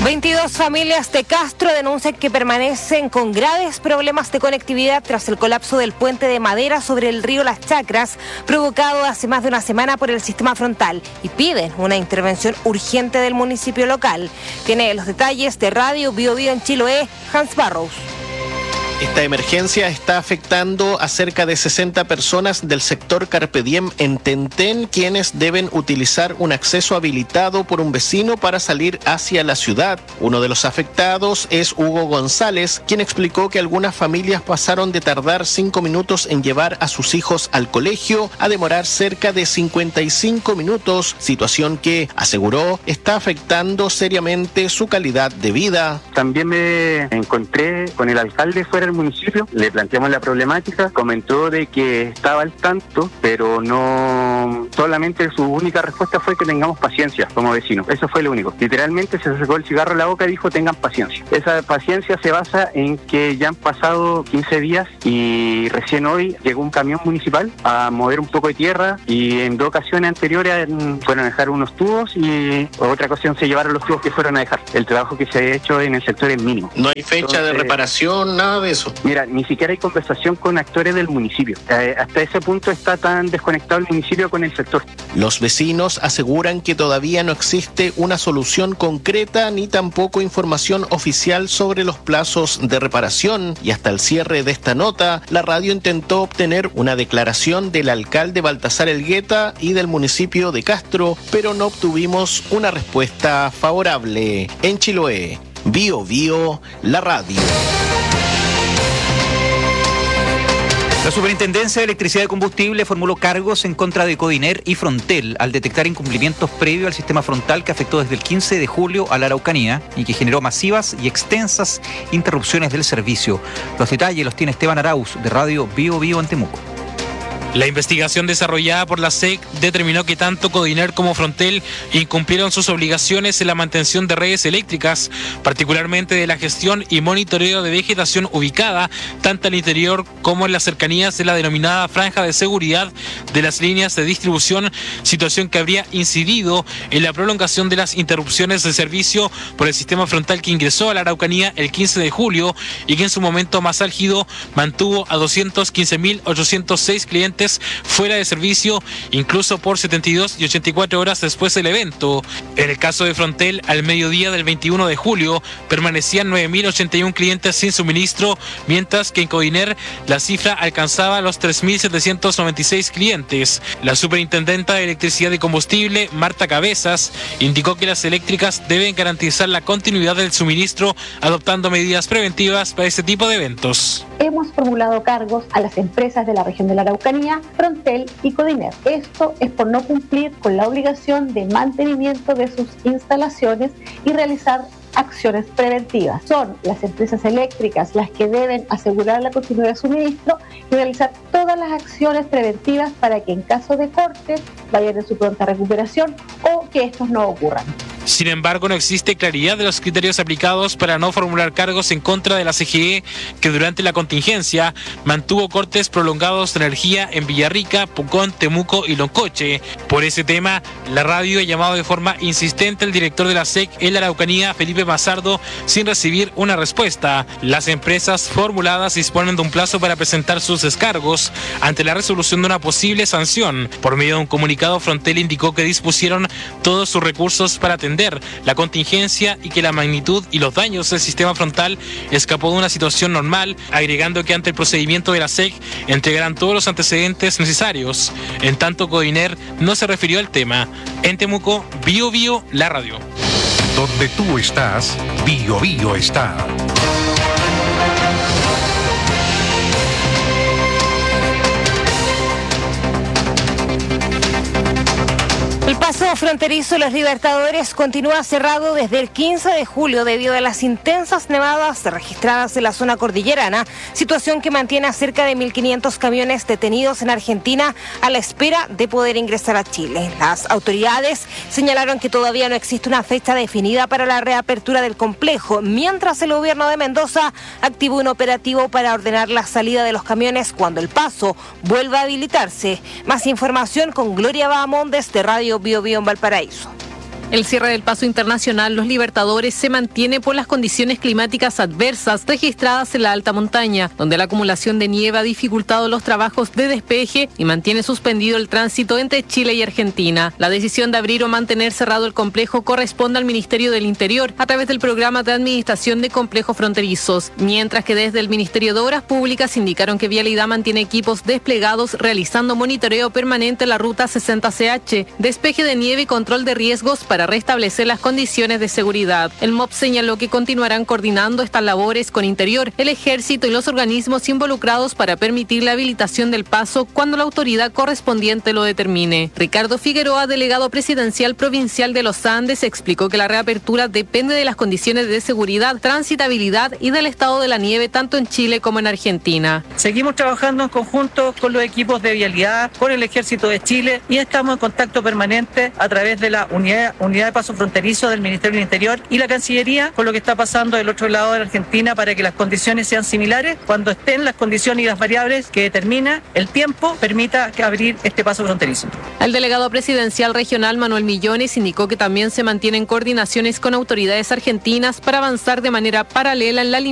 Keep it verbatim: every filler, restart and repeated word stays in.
veintidós familias de Castro denuncian que permanecen con graves problemas de conectividad tras el colapso del puente de madera sobre el río Las Chacras, provocado hace más de una semana por el sistema frontal, y piden una intervención urgente del municipio local. Tiene los detalles de Radio Bio Bio en Chiloé, Hans Barrows. Esta emergencia está afectando a cerca de sesenta personas del sector Carpe Diem en Tentén, quienes deben utilizar un acceso habilitado por un vecino para salir hacia la ciudad. Uno de los afectados es Hugo González, quien explicó que algunas familias pasaron de tardar cinco minutos en llevar a sus hijos al colegio a demorar cerca de cincuenta y cinco minutos, situación que, aseguró, está afectando seriamente su calidad de vida. También me encontré con el alcalde fuera del municipio, le planteamos la problemática, comentó de que estaba al tanto, pero no, solamente su única respuesta fue que tengamos paciencia como vecinos, eso fue lo único. Literalmente se sacó el cigarro a la boca y dijo tengan paciencia. Esa paciencia se basa en que ya han pasado quince días y recién hoy llegó un camión municipal a mover un poco de tierra y en dos ocasiones anteriores fueron a dejar unos tubos y otra ocasión se llevaron los tubos que fueron a dejar. El trabajo que se ha hecho en el sector es mínimo. No hay fecha Entonces, de reparación, nada de eso. Mira, ni siquiera hay conversación con actores del municipio. Eh, hasta ese punto está tan desconectado el municipio con el sector. Los vecinos aseguran que todavía no existe una solución concreta ni tampoco información oficial sobre los plazos de reparación. Y hasta el cierre de esta nota, la radio intentó obtener una declaración del alcalde Baltasar Elgueta y del municipio de Castro, pero no obtuvimos una respuesta favorable. En Chiloé, Bio Bio, la radio. La Superintendencia de Electricidad y Combustible formuló cargos en contra de Codiner y Frontel al detectar incumplimientos previos al sistema frontal que afectó desde el quince de julio a la Araucanía y que generó masivas y extensas interrupciones del servicio. Los detalles los tiene Esteban Arauz de Radio Bio Bio en Temuco. La investigación desarrollada por la S E C determinó que tanto Codiner como Frontel incumplieron sus obligaciones en la mantención de redes eléctricas, particularmente de la gestión y monitoreo de vegetación ubicada tanto al interior como en las cercanías de la denominada franja de seguridad de las líneas de distribución, situación que habría incidido en la prolongación de las interrupciones de servicio por el sistema frontal que ingresó a la Araucanía el quince de julio y que en su momento más álgido mantuvo a doscientos quince mil ochocientos seis clientes fuera de servicio, incluso por setenta y dos y ochenta y cuatro horas después del evento. En el caso de Frontel, al mediodía del veintiuno de julio, permanecían nueve mil ochenta y uno clientes sin suministro, mientras que en Codiner la cifra alcanzaba los tres mil setecientos noventa y seis clientes. La superintendenta de Electricidad y Combustible, Marta Cabezas, indicó que las eléctricas deben garantizar la continuidad del suministro, adoptando medidas preventivas para este tipo de eventos. Hemos formulado cargos a las empresas de la región de la Araucanía, Frontel y Codiner. Esto es por no cumplir con la obligación de mantenimiento de sus instalaciones y realizar acciones preventivas. Son las empresas eléctricas las que deben asegurar la continuidad de suministro y realizar todas las acciones preventivas para que en caso de cortes vayan en su pronta recuperación o que estos no ocurran. Sin embargo, no existe claridad de los criterios aplicados para no formular cargos en contra de la C G E, que durante la contingencia mantuvo cortes prolongados de energía en Villarrica, Pucón, Temuco y Loncoche. Por ese tema, la radio ha llamado de forma insistente al director de la S E C en la Araucanía, Felipe Mazardo, sin recibir una respuesta. Las empresas formuladas disponen de un plazo para presentar sus descargos ante la resolución de una posible sanción. Por medio de un comunicado, Frontel indicó que dispusieron todos sus recursos para atender la contingencia y que la magnitud y los daños del sistema frontal escapó de una situación normal, agregando que ante el procedimiento de la S E C entregarán todos los antecedentes necesarios. En tanto, Codiner no se refirió al tema. En Temuco, Bio Bio, la radio. Donde tú estás, Bio Bio está. El paso fronterizo de los Libertadores continúa cerrado desde el quince de julio debido a las intensas nevadas registradas en la zona cordillerana, situación que mantiene a cerca de mil quinientos camiones detenidos en Argentina a la espera de poder ingresar a Chile. Las autoridades señalaron que todavía no existe una fecha definida para la reapertura del complejo, mientras el gobierno de Mendoza activó un operativo para ordenar la salida de los camiones cuando el paso vuelva a habilitarse. Más información con Gloria Bahamondes de Radio Bio Bio en Valparaíso. El cierre del paso internacional Los Libertadores se mantiene por las condiciones climáticas adversas registradas en la alta montaña, donde la acumulación de nieve ha dificultado los trabajos de despeje y mantiene suspendido el tránsito entre Chile y Argentina. La decisión de abrir o mantener cerrado el complejo corresponde al Ministerio del Interior a través del programa de administración de complejos fronterizos, mientras que desde el Ministerio de Obras Públicas indicaron que Vialidad mantiene equipos desplegados realizando monitoreo permanente en la ruta sesenta C H, despeje de nieve y control de riesgos para restablecer las condiciones de seguridad. El M O P señaló que continuarán coordinando estas labores con Interior, el Ejército y los organismos involucrados para permitir la habilitación del paso cuando la autoridad correspondiente lo determine. Ricardo Figueroa, delegado presidencial provincial de los Andes, explicó que la reapertura depende de las condiciones de seguridad, transitabilidad y del estado de la nieve tanto en Chile como en Argentina. Seguimos trabajando en conjunto con los equipos de Vialidad, con el Ejército de Chile y estamos en contacto permanente a través de la unidad, unidad de paso fronterizo del Ministerio del Interior y la Cancillería con lo que está pasando del otro lado de la Argentina para que las condiciones sean similares. Cuando estén las condiciones y las variables que determina el tiempo, permita abrir este paso fronterizo. El delegado presidencial regional Manuel Millones indicó que también se mantienen coordinaciones con autoridades argentinas para avanzar de manera paralela en la limpieza